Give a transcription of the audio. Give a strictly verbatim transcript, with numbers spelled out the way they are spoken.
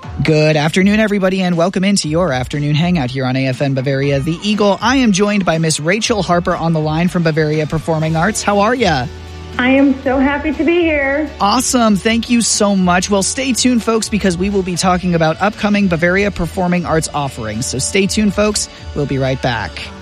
Good afternoon, everybody, and welcome into your afternoon hangout here on A F N Bavaria, the Eagle. I am joined by Miss Rachel Harper on the line from Bavaria Performing Arts. How are ya? I am so happy to be here. Awesome. Thank you so much. Well, stay tuned, folks, because we will be talking about upcoming Bavaria Performing Arts offerings. So stay tuned, folks. We'll be right back.